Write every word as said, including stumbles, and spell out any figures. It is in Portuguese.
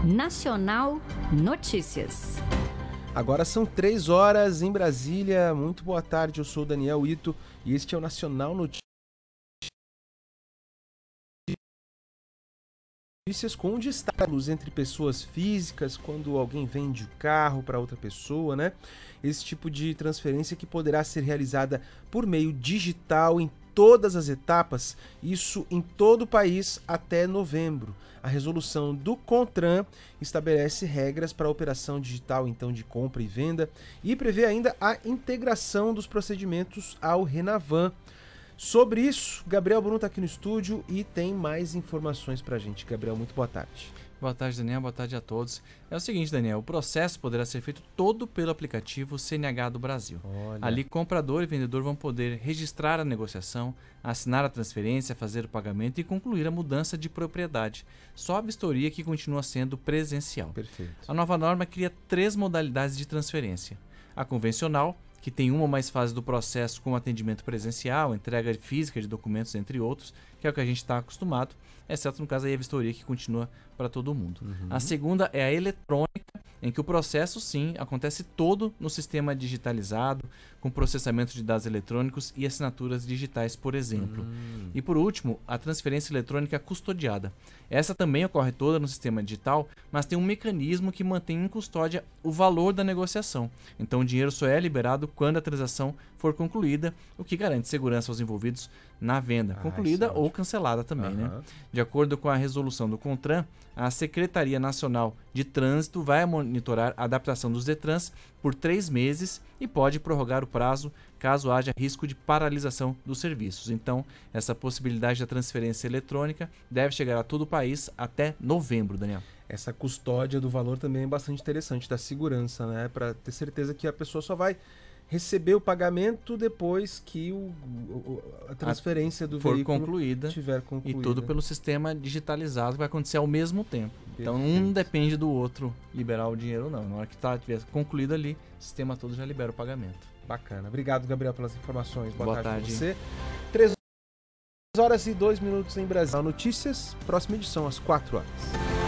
Nacional Notícias. Agora são três horas em Brasília. Muito boa tarde, eu sou o Daniel Ito e este é o Nacional Notícias com destaque entre pessoas físicas, quando alguém vende o carro para outra pessoa, né? Esse tipo de transferência que poderá ser realizada por meio digital em todas as etapas, isso em todo o país até novembro. A resolução do CONTRAN estabelece regras para a operação digital então de compra e venda e prevê ainda a integração dos procedimentos ao Renavan. Sobre isso, Gabriel Bruno está aqui no estúdio e tem mais informações para a gente. Gabriel, muito boa tarde. Boa tarde, Daniel. Boa tarde a todos. É o seguinte, Daniel, o processo poderá ser feito todo pelo aplicativo C N H do Brasil. Olha. Ali, comprador e vendedor vão poder registrar a negociação, assinar a transferência, fazer o pagamento e concluir a mudança de propriedade. Só a vistoria que continua sendo presencial. Perfeito. A nova norma cria três modalidades de transferência. A convencional, que tem uma ou mais fases do processo com atendimento presencial, entrega física de documentos, entre outros, que é o que a gente está acostumado, exceto no caso aí a vistoria que continua para todo mundo. Uhum. A segunda é a eletrônica, em que o processo, sim, acontece todo no sistema digitalizado, com processamento de dados eletrônicos e assinaturas digitais, por exemplo. Uhum. E por último, a transferência eletrônica custodiada. Essa também ocorre toda no sistema digital, mas tem um mecanismo que mantém em custódia o valor da negociação. Então o dinheiro só é liberado quando a transação for concluída, o que garante segurança aos envolvidos na venda, Ah, concluída isso é ou ótimo. cancelada também, Uhum. né? De acordo com a resolução do CONTRAN, a Secretaria Nacional de Trânsito vai monitorar a adaptação dos DETRANs por três meses e pode prorrogar o prazo caso haja risco de paralisação dos serviços. Então, essa possibilidade da transferência eletrônica deve chegar a todo o país até novembro, Daniel. Essa custódia do valor também é bastante interessante, da segurança, né? Para ter certeza que a pessoa só vai receber o pagamento depois que o, o, a transferência do for veículo concluída, tiver concluída. e tudo pelo sistema digitalizado, que vai acontecer ao mesmo tempo. Então, um Perfeito. depende do outro liberar o dinheiro ou não. Na hora que tá, tiver concluído ali, o sistema todo já libera o pagamento. Bacana. Obrigado, Gabriel, pelas informações. Boa, Boa tarde, tarde. a você. três horas e dois minutos em Brasília. Notícias, próxima edição, às quatro horas.